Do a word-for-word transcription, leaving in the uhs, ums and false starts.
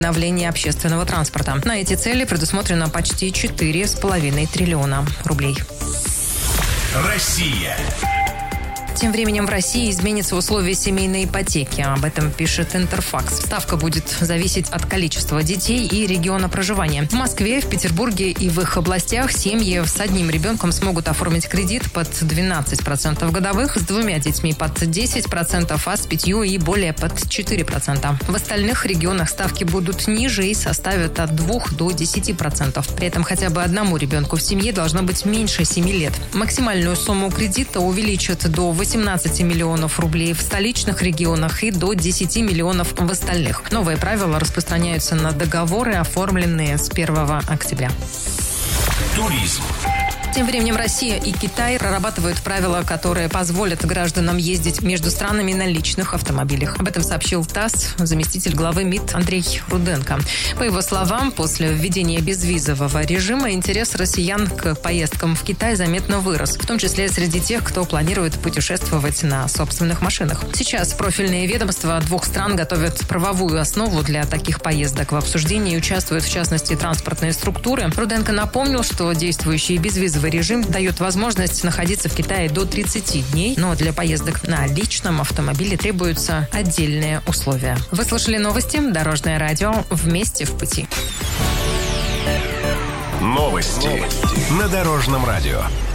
обновление общественного транспорта. На эти цели предусмотрено почти четыре с половиной триллиона рублей. Россия. Тем временем в России изменятся условия семейной ипотеки. Об этом пишет Интерфакс. Ставка будет зависеть от количества детей и региона проживания. В Москве, в Петербурге и в их областях семьи с одним ребенком смогут оформить кредит под двенадцать процентов годовых, с двумя детьми под десять процентов, а с пятью и более под четыре процента. В остальных регионах ставки будут ниже и составят от двух до десяти процентов. При этом хотя бы одному ребенку в семье должно быть меньше семи лет. Максимальную сумму кредита увеличат до восемнадцати миллионов рублей в столичных регионах и до десяти миллионов в остальных. Новые правила распространяются на договоры, оформленные с первого октября. Туризм. Тем временем Россия и Китай прорабатывают правила, которые позволят гражданам ездить между странами на личных автомобилях. Об этом сообщил ТАСС заместитель главы МИД Андрей Руденко. По его словам, после введения безвизового режима интерес россиян к поездкам в Китай заметно вырос, в том числе среди тех, кто планирует путешествовать на собственных машинах. Сейчас профильные ведомства двух стран готовят правовую основу для таких поездок. В обсуждении участвуют, в частности, транспортные структуры. Руденко напомнил, что действующий безвизовый режим дает возможность находиться в Китае до тридцати дней, но для поездок на личном автомобиле требуются отдельные условия. Вы слушали новости «Дорожное радио». Вместе в пути. Новости на Дорожном радио.